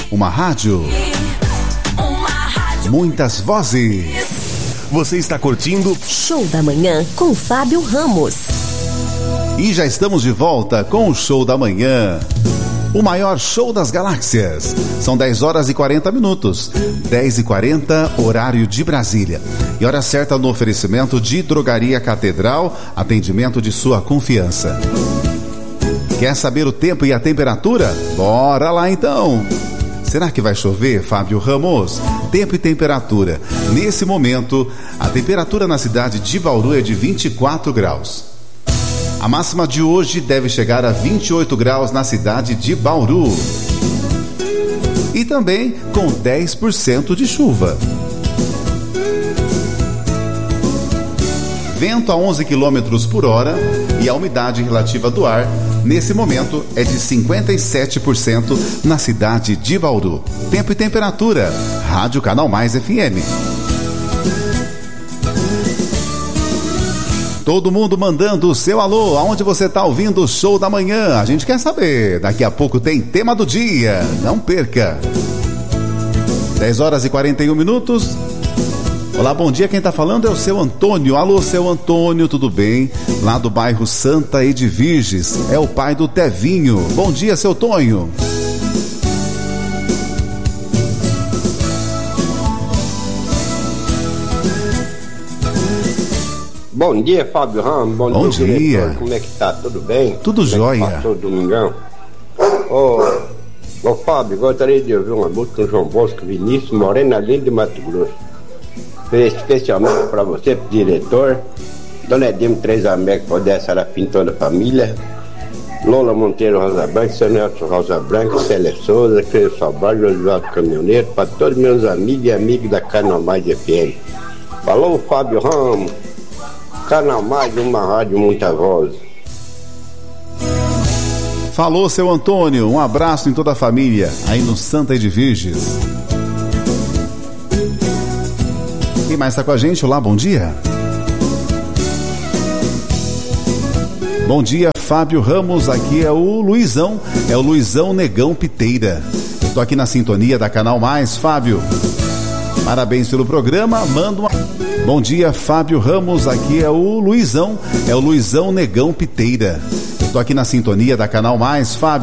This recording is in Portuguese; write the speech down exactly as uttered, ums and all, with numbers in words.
Uma rádio. Muitas vozes. Você está curtindo Show da Manhã com Fábio Ramos. E já estamos de volta com o Show da Manhã. O maior show das galáxias. São dez horas e quarenta minutos. dez e quarenta, horário de Brasília. E hora certa no oferecimento de Drogaria Catedral, atendimento de sua confiança. Quer saber o tempo e a temperatura? Bora lá então! Será que vai chover, Fábio Ramos? Tempo e temperatura. Nesse momento, a temperatura na cidade de Bauru é de vinte e quatro graus. A máxima de hoje deve chegar a vinte e oito graus na cidade de Bauru. E também com dez por cento de chuva. Vento a onze quilômetros por hora e a umidade relativa do ar, nesse momento, é de cinquenta e sete por cento na cidade de Bauru. Tempo e temperatura. Rádio Canal Mais F M. Todo mundo mandando o seu alô, aonde você está ouvindo o Show da Manhã? A gente quer saber. Daqui a pouco tem tema do dia. Não perca. dez horas e quarenta e um minutos. Olá, bom dia. Quem está falando é o seu Antônio. Alô, seu Antônio, tudo bem? Lá do bairro Santa Edviges. É o pai do Tevinho. Bom dia, seu Tonho. Bom dia, Fábio Ramos. Bom, Bom dia, dia. Diretor. Como é que tá? Tudo bem? Tudo Como jóia. É que passou o domingão? Ô, ô Fábio, gostaria de ouvir uma música com João Bosco Vinícius, Morena Linda de Mato Grosso. Especialmente para você, pro diretor, Dona Edimo Três Américas, Odessa Sarafim, toda a família, Lola Monteiro Rosa Branca, seu Nelson Rosa Branca, Célia Souza, Cleio Sobral, Josivaldo Caminhoneiro, para todos meus amigos e amigos da Canal Mais F M. Falou, Fábio Ramos. Canal Mais, uma rádio, muita voz. Falou, seu Antônio. Um abraço em toda a família, aí no Santa Edviges. Quem mais está com a gente? Olá, bom dia. Bom dia, Fábio Ramos. Aqui é o Luizão. É o Luizão Negão Piteira. Estou aqui na sintonia da Canal Mais, Fábio. Parabéns pelo programa. Manda uma... Bom dia, Fábio Ramos. Aqui é o Luizão. É o Luizão Negão Piteira. Estou aqui na sintonia da Canal Mais, Fábio.